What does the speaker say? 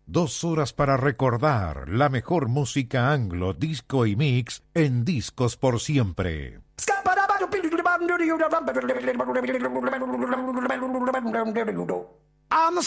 2 horas para recordar la mejor música anglo, disco y mix en Discos por Siempre. On the